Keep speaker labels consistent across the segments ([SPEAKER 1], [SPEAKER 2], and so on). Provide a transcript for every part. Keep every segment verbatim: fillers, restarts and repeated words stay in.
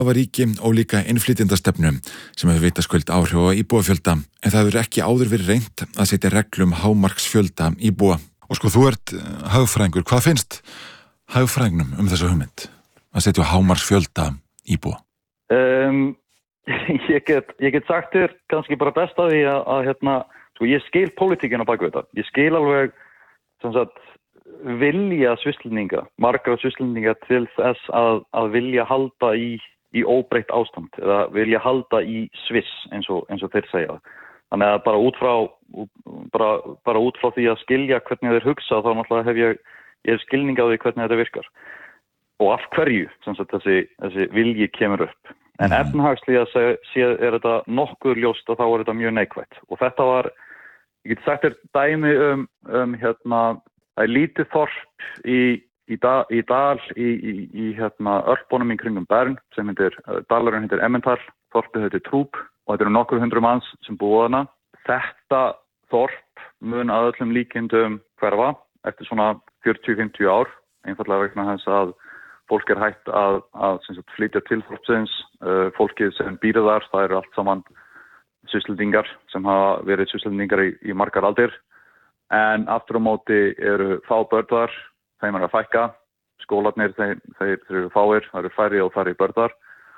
[SPEAKER 1] Hafa ríki ólíka innflytjendastefnu sem hefur vitaskuld áhrif á íbúafjölda, en það hefur ekki áður verið reynt að setja reglum hámarksfjölda íbúa. Og sko, þú ert hagfræðingur. Hvað finnst hagfræðingnum um þessa hugmynd að setja hámarksfjölda íbúa?
[SPEAKER 2] Um, ég, get, ég get sagt þér kannski bara best að því að, að hérna, sko, ég skil pólitíkina bak við þetta. Ég skil alveg sem sagt vilja svislendinga, margra svislendinga til þess að, að vilja halda í í óbreytt ástand eða vilja halda í Sviss eins og, eins og þeir segja. Þannig að bara út frá, bara, bara út frá því að skilja hvernig þeir hugsa, þá náttúrulega hef ég, ég hef skilning á því hvernig þetta virkar. Og af hverju sem sagt, þessi, þessi vilji kemur upp. En efnahagslega séð er þetta nokkuð ljóst og þá er þetta mjög neikvætt. Og þetta var, ég get sagt þér dæmi um, um hérna, það er lítið þorp í Í, da, í dal í, í, í hérna, örpunum í kringum Bern sem heitir, dalurinn heitir Emmental, þorpið heitir Trúb og þetta eru nokkur hundru manns sem búa þarna. Þetta þorp mun að öllum líkindum hverfa eftir svona fjörutíu til fimmtíu ár, einfallega vegna þess að fólk er hætt að, að sem sagt, flytja til þorpsins, uh, fólkið sem býr þar, það eru allt saman svislendingar sem hafa verið svislendingar í, í margar aldir, en aftur á móti eru fá börn þar. Þeim er að fækka, skólarnir þeir, þeir, þeir eru fáir, það eru færri og færri börnar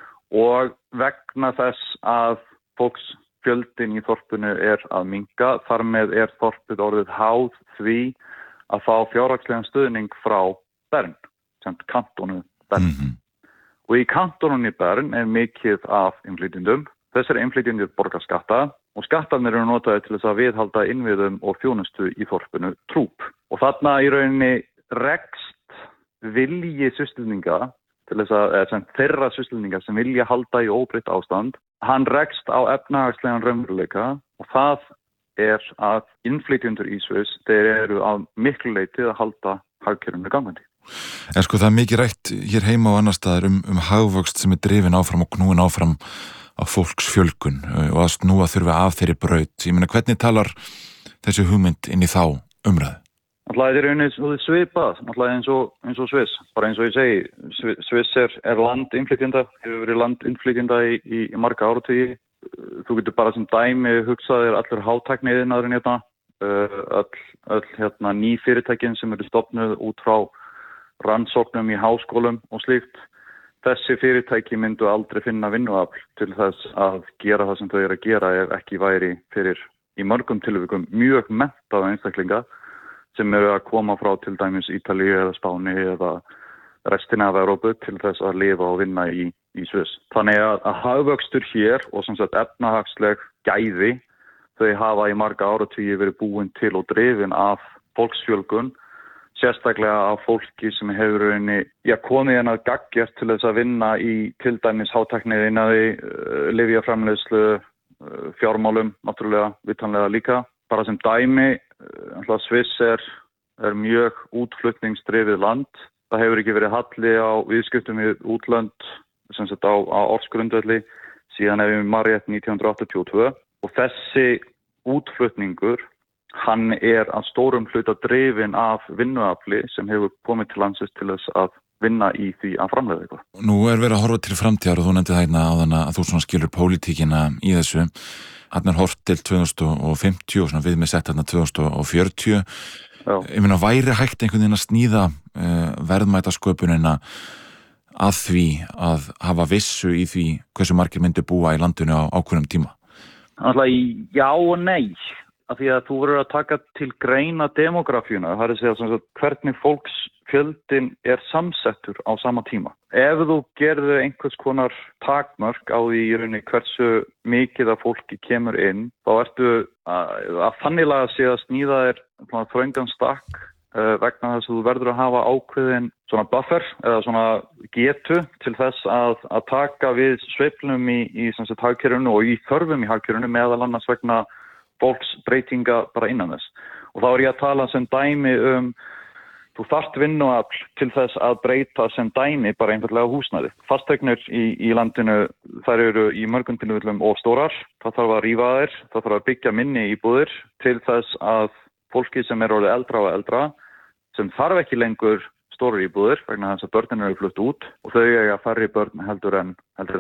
[SPEAKER 2] og vegna þess að fólksfjöldin í þorpinu er að minnka, þar með er þorpið orðið háð því að fá fjárhagslegan stuðning frá Bern, sem kantonu Bern. Mm-hmm. Og í kantonunni Bern er mikið af innflytjendum. Þessir innflytjendur borgar skatta og skattarnir eru notaðir til þess að viðhalda innviðum og þjónustu í þorpinu Trúb. Og þarna í rauninni rekst vilji svislendinga til þess að, eða sem þeirra svislendinga sem vilja halda í óbreytt ástand, hann rekst á efnahagslegan raunveruleika og það er að innflytjendur í Sviss, þeir eru að miklu leyti að halda hagkerfinu gangandi.
[SPEAKER 1] En sko það er mikið rætt hér heima og annar staðar um, um hagvöxt sem er drifin áfram og knúin áfram á fólksfjölgun og að snúa þurfi af þeirri braut. Ég meina, hvernig talar þessi hugmynd inn í þá umræðu?
[SPEAKER 2] Alltaf er rauninni svipað, alltaf eins og, eins og Sviss. Bara eins og ég segi, Sviss er, er land innflytjenda, hefur verið land innflytjenda í, í, í marga áratugi. Þú getur bara sem dæmi hugsaðir allur hátækniiðnaðurinn hérna, öll, öll hérna, ný fyrirtækin sem eru stofnuð út frá rannsóknum í háskólum og slíkt. Þessi fyrirtæki myndu aldrei finna vinnuafl til þess að gera það sem þau eru að gera ef ekki væri fyrir í mörgum tilvikum mjög menntaða einstaklinga sem eru að koma frá til dæmis Ítalíu eða Spáni eða restina af Evrópu til þess að lifa og vinna í, í Sviss. Þannig að, að hagvöxtur hér og sem sagt efnahagsleg gæði, þau hafa í marga áratugi verið búin til og drifin af fólksfjölgun, sérstaklega af fólki sem hefur rauninni, já, komið inn að gaggjast til þess að vinna í til dæmis hátækniiðnaði, uh, lyfjaframleiðslu, uh, fjármálum, náttúrulega, vitanlega líka. Bara sem dæmi, Sviss er, er mjög útflutningsdrifið land. Það hefur ekki verið halli á viðskiptum við útlönd sem sett á, á ársgrundvelli síðan ef við margir nítján hundruð áttatíu og tvö og þessi útflutningur, hann er að stórum hluta drifin af vinnuafli sem hefur komið til landsins til þess að vinna í því að framleiða eitthvað.
[SPEAKER 1] Nú er verið að horfa til framtíðar og þú nefndi það hérna áðan að þú svona skilur pólitíkina í þessu. Hann er hort til tvö þúsund fimmtíu og svona við með sett hérna tvö þúsund fjörutíu. Já. Ég meina, væri hægt einhvern veginn að sníða uh, verðmætasköpunina að því að hafa vissu í því hversu margir myndu búa í landinu á ákveðnum tíma?
[SPEAKER 2] Alltaf já og nei. Af því að þú verður að taka til greina demografíuna, það er að segja svona, hvernig fólksfjöldin er samsettur á sama tíma. Ef þú gerðu einhvers konar takmörk á því í rauninni hversu mikið af fólki kemur inn, þá ertu að, að þannilega sé að sníða þér þröngan stakk uh, vegna þess að þú verður að hafa ákveðin svona buffer eða svona getu til þess að, að taka við sveiflum í, í sem sagt hagkerfinu og í þörfum í hagkerfinu meðal annars vegna fólksbreytinga bara innan þess. Og þá er ég að tala sem dæmi um, þú þarft vinnuafl til þess að breyta sem dæmi bara einfallega húsnæði. Fasteignir í, í landinu, þær eru í mörgum tilfellum of stórar, það þarf að rífa þær, það þarf að byggja minni íbúðir til þess að fólki sem er orðið eldra og eldra, sem þarf ekki lengur stórar íbúðir, vegna þess að börnin eru flutt út og þau eiga færri börn heldur en, heldur en